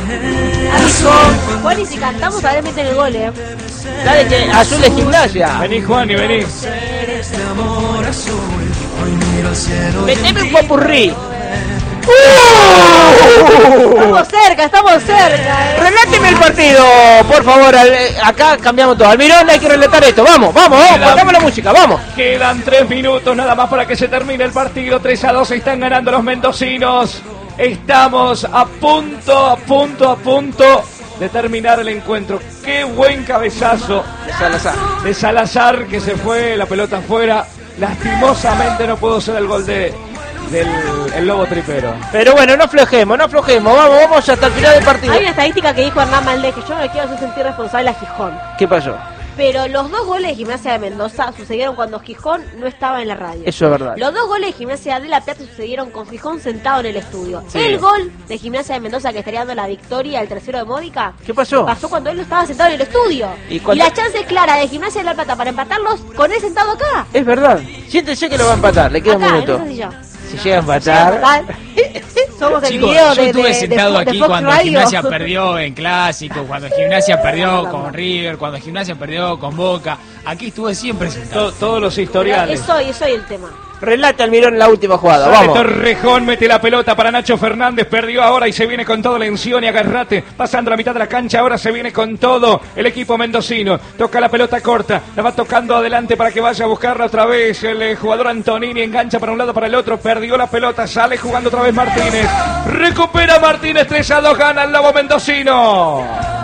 Juan, y si cantamos, a ver, meten el gol, Dale, que Azul es Gimnasia. Vení, Juan, y vení. Meteme un popurrí. Estamos cerca. Reláteme el partido, por favor. Acá cambiamos todo. Almirón, hay que relatar esto. Vamos, pongamos la música, vamos. Quedan 3 minutos nada más para que se termine el partido. 3-2 están ganando los mendocinos. Estamos a punto de terminar el encuentro. Qué buen cabezazo de Salazar, que se fue la pelota afuera. Lastimosamente no pudo ser el gol del Lobo Tripero. Pero bueno, no aflojemos. Vamos hasta el final del partido. Hay una estadística que dijo Hernán Valdés, que yo no le quiero hacer sentir responsable a Gijón. ¿Qué pasó? Pero los 2 goles de Gimnasia de Mendoza sucedieron cuando Gijón no estaba en la radio. Eso es verdad. Los 2 goles de Gimnasia de La Plata sucedieron con Gijón sentado en el estudio. Sí. El gol de Gimnasia de Mendoza, que estaría dando la victoria al tercero de Módica. ¿Qué pasó? Pasó cuando él no estaba sentado en el estudio. Y la chance clara de Gimnasia de La Plata para empatarlos con él sentado acá. Es verdad. Siéntese que lo va a empatar. Le queda acá, un minuto. en esa silla. Si llega a empatar. Somos el Chicos, video yo estuve sentado aquí Fox cuando Radio. Gimnasia perdió en Clásico, cuando Gimnasia perdió con River, cuando Gimnasia perdió con Boca. Aquí estuve siempre sentado. Todos los historiales. Eso hoy el tema. Relata Almirón en la última jugada. Sale Vamos. Torrejón, mete la pelota para Nacho Fernández, perdió ahora y se viene con todo Lencioni y Agarrate, pasando la mitad de la cancha, ahora se viene con todo el equipo mendocino, toca la pelota corta, la va tocando adelante para que vaya a buscarla otra vez el jugador Antonini, engancha para un lado para el otro, perdió la pelota, sale jugando otra vez Martínez, recupera Martínez, 3-2, gana el Lobo mendocino.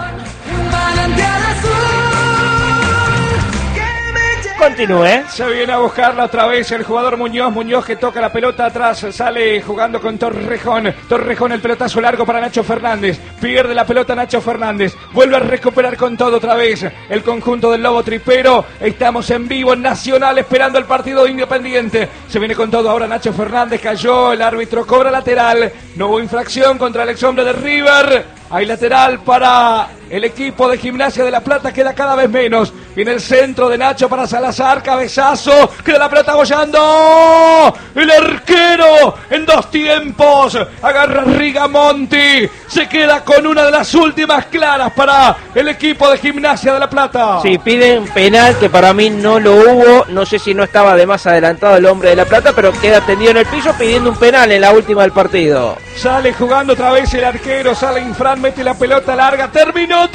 Continúe. Se viene a buscarla otra vez el jugador Muñoz que toca la pelota atrás, sale jugando con Torrejón, el pelotazo largo para Nacho Fernández, pierde la pelota Nacho Fernández, vuelve a recuperar con todo otra vez el conjunto del Lobo Tripero. Estamos en vivo en Nacional esperando el partido de Independiente, se viene con todo ahora Nacho Fernández, cayó, el árbitro cobra lateral, no hubo infracción contra el ex hombre de River. Hay lateral para el equipo de Gimnasia de La Plata, queda cada vez menos. Viene el centro de Nacho para Salazar, cabezazo, queda la pelota bollando. El arquero en 2 tiempos, agarra Rigamonti, se queda con una de las últimas claras para el equipo de Gimnasia de La Plata. Sí, piden penal que para mí no lo hubo, no sé si no estaba de más adelantado el hombre de La Plata, pero queda tendido en el piso pidiendo un penal en la última del partido. Sale jugando otra vez el arquero, sale Infran, mete la pelota larga, terminó.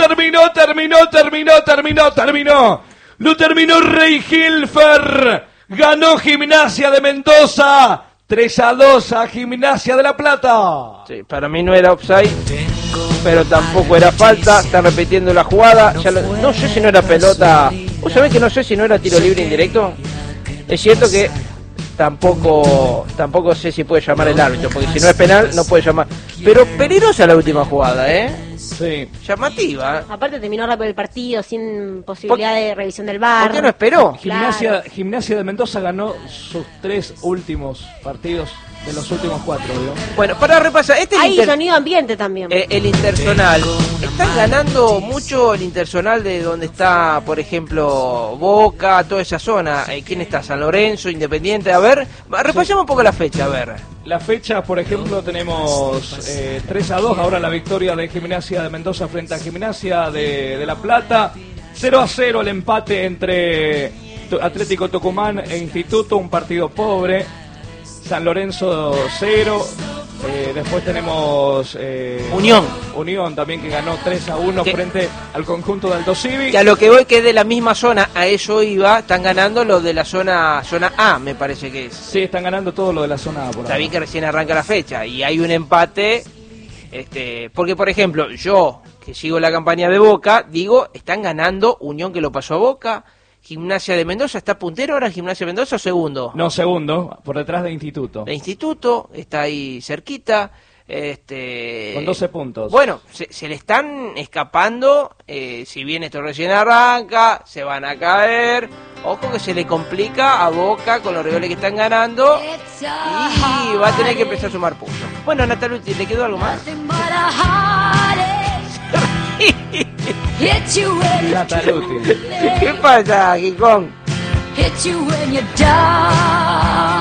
Lo terminó Rey Hilfer, ganó Gimnasia de Mendoza, 3-2 a Gimnasia de La Plata. Sí, para mí no era offside, pero tampoco era falta, están repitiendo la jugada, no sé si no era pelota, ¿vos sabés que no sé si no era tiro libre indirecto? Es cierto que tampoco sé si puede llamar el árbitro, porque si no es penal no puede llamar, pero peligrosa la última jugada, Sí. Llamativa. Aparte terminó rápido el partido sin posibilidad de revisión del VAR. ¿Por qué no esperó? Gimnasia de Mendoza ganó sus 3 últimos partidos de los últimos 4, ¿vio? Bueno, para repasar, hay sonido ambiente también. El Intersonal. Están ganando mucho el Intersonal de donde está, por ejemplo, Boca, toda esa zona. ¿Quién está? San Lorenzo, Independiente. A ver, repasemos un poco la fecha, a ver. La fecha, por ejemplo, tenemos 3-2, ahora la victoria de Gimnasia de Mendoza frente a Gimnasia de La Plata. 0-0 el empate entre Atlético Tucumán e Instituto, un partido pobre. San Lorenzo 0. Después tenemos Unión también, que ganó 3-1 frente al conjunto del Alto Civi. Que a lo que voy, que es de la misma zona, a eso iba, están ganando los de la zona A, me parece que es. Sí, están ganando todo lo de la zona A. Está bien que recién arranca la fecha y hay un empate, porque por ejemplo, yo que sigo la campaña de Boca, digo, están ganando Unión, que lo pasó a Boca. Gimnasia de Mendoza está puntero ahora, Gimnasia de Mendoza, o segundo. No, segundo, por detrás de Instituto. De Instituto, está ahí cerquita. Con 12 puntos. Bueno, se le están escapando, si bien esto recién arranca, se van a caer. Ojo que se le complica a Boca con los rivales que están ganando y va a tener que empezar a sumar puntos. Bueno, Natalucci, ¿te quedó algo más? Natalucci. ¿Qué pasa, Gijón? Hit you when you're down.